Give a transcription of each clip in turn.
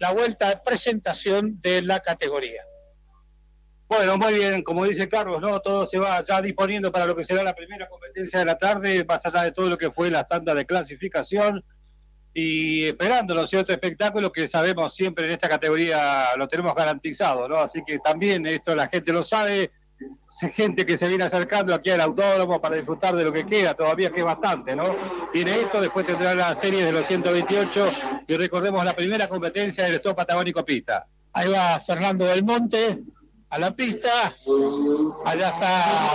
la vuelta de presentación de la categoría. Bueno, muy bien, como dice Carlos, ¿no? Todo se va ya disponiendo para lo que será la primera competencia de la tarde, más allá de todo lo que fue la tanda de clasificación y esperando, ¿no es cierto?, espectáculo que sabemos siempre en esta categoría lo tenemos garantizado, ¿no? Así que también esto la gente lo sabe, gente que se viene acercando aquí al autódromo para disfrutar de lo que queda, todavía que es bastante, ¿no? Tiene esto, después tendrá la serie de los 128 y recordemos la primera competencia del Stop Patagónico Pista. Ahí va Fernando Belmonte a la pista, allá está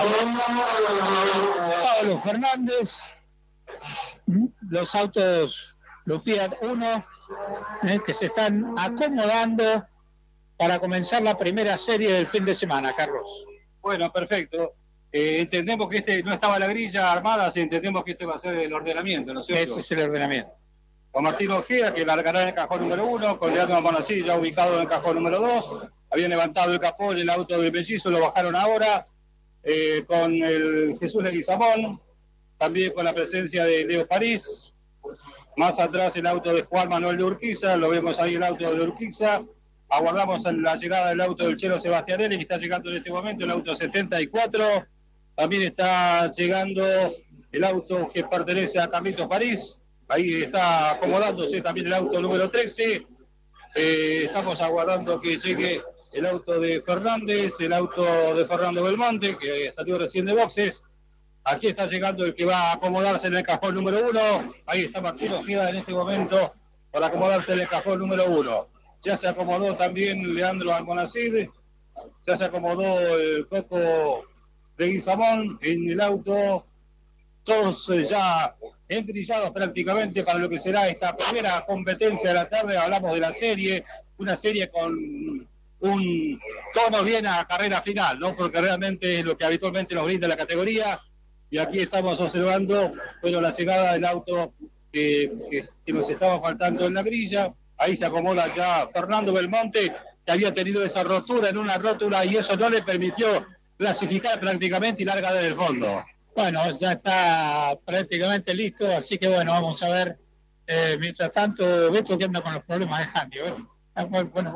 Pablo Fernández, los autos, los Fiat 1, que se están acomodando para comenzar la primera serie del fin de semana, Carlos. Bueno, perfecto. Entendemos que no estaba la grilla armada, si entendemos que este va a ser el ordenamiento, ¿no es cierto? Ese es el ordenamiento. Con Martín Ojeda, que largará en el cajón número 1, con Leandro Monasí ya ubicado en el cajón número 2. Habían levantado el capó en el auto del Mellizo, lo bajaron ahora, con el Jesús Leguizamón, también con la presencia de Leo París. Más atrás el auto de Juan Manuel de Urquiza, lo vemos ahí el auto de Urquiza. Aguardamos la llegada del auto del Chelo Sebastianelli, que está llegando en este momento, el auto 74. También está llegando el auto que pertenece a Carlitos París. Ahí está acomodándose también el auto número 13. Estamos aguardando que llegue el auto de Fernández, el auto de Fernando Belmonte, que salió recién de boxes. Aquí está llegando el que va a acomodarse en el cajón número 1. Ahí está Martín Ojeda en este momento para acomodarse en el cajón número 1. Ya se acomodó también Leandro Almonacid. Ya se acomodó el Coco de Guizamón en el auto. Todos ya entrillados prácticamente para lo que será esta primera competencia de la tarde. Hablamos de la serie, una serie con un tono bien a carrera final, ¿no? Porque realmente es lo que habitualmente nos brinda la categoría. Y aquí estamos observando, bueno, la llegada del auto que nos estaba faltando en la grilla. Ahí se acomoda ya Fernando Belmonte, que había tenido esa rotura en una rótula y eso no le permitió clasificar prácticamente y larga desde el fondo. Bueno, ya está prácticamente listo, así que bueno, vamos a ver. Mientras tanto, Beto que anda con los problemas de Handy, Bueno,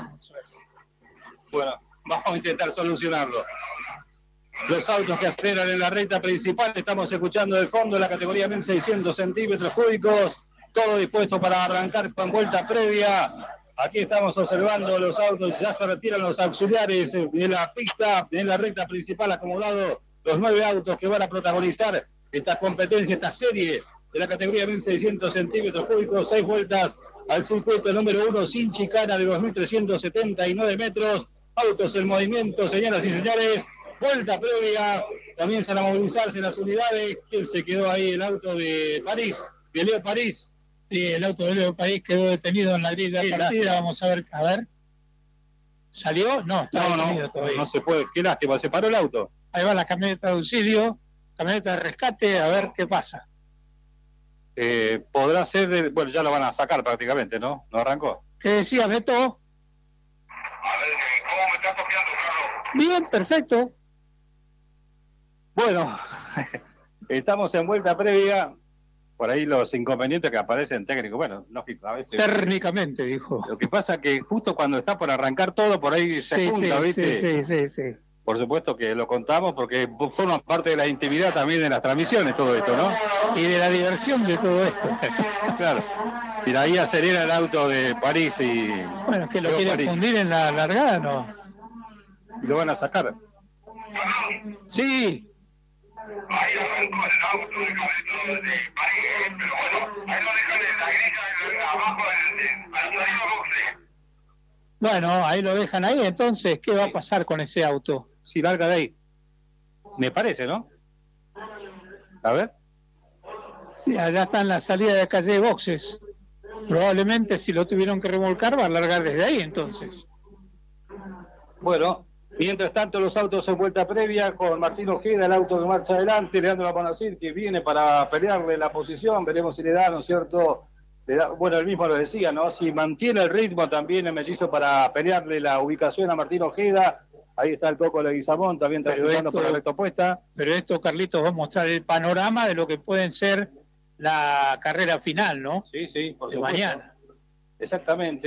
vamos a intentar solucionarlo. Los autos que aceleran en la recta principal, estamos escuchando del fondo la categoría 1600 centímetros cúbicos, todo dispuesto para arrancar con vuelta previa. Aquí estamos observando los autos, ya se retiran los auxiliares de la pista, en la recta principal acomodado los 9 autos que van a protagonizar esta competencia, esta serie de la categoría 1600 centímetros cúbicos, 6 vueltas al circuito número 1 sin chicana de 2379 metros, autos en movimiento, señoras y señores, vuelta previa, comienzan a movilizarse las unidades. ¿Quién se quedó ahí? El auto de París, de Leo París. Sí, el auto de Leo París quedó detenido en la grilla de partida. Vamos a ver. ¿Salió? No, está detenido todavía. No se puede, qué lástima, se paró el auto. Ahí va la camioneta de auxilio, camioneta de rescate, a ver qué pasa. Podrá ser, bueno, ya lo van a sacar prácticamente, ¿no? ¿No arrancó? ¿Qué decía Beto? A ver, ¿cómo me está copiando, Carlos? Bien, perfecto. Bueno, estamos en vuelta previa. Por ahí los inconvenientes que aparecen técnicos, bueno, lógico, a veces... Técnicamente, dijo. Lo que pasa es que justo cuando está por arrancar todo, por ahí se junta, ¿viste? Sí. Por supuesto que lo contamos porque forma parte de la intimidad también de las transmisiones, todo esto, ¿no? Y de la diversión de todo esto. Claro. Mira, ahí acelera el auto de París y... Bueno, es que lo quieren fundir en la largada, ¿no? Y lo van a sacar. Sí. Ahí arrancó el auto de París, pero bueno, ahí lo dejan en la grilla abajo al boxe. Bueno, ahí lo dejan ahí, entonces, ¿qué va a pasar con ese auto? Si larga de ahí. Me parece, ¿no? A ver. Sí, allá está en la salida de calle de boxes. Probablemente si lo tuvieron que remolcar va a largar desde ahí, entonces. Bueno, mientras tanto los autos en vuelta previa con Martín Ojeda, el auto que marcha adelante, Leandro Laponacir, que viene para pelearle la posición, veremos si le da, ¿no es cierto? Bueno, él mismo lo decía, ¿no? Si mantiene el ritmo también el Mellizo para pelearle la ubicación a Martín Ojeda. Ahí está el Coco Leguizamón, también transitando por la recta opuesta. Pero esto, Carlitos, va a mostrar el panorama de lo que pueden ser la carrera final, ¿no? Sí, por de supuesto. Mañana. Exactamente.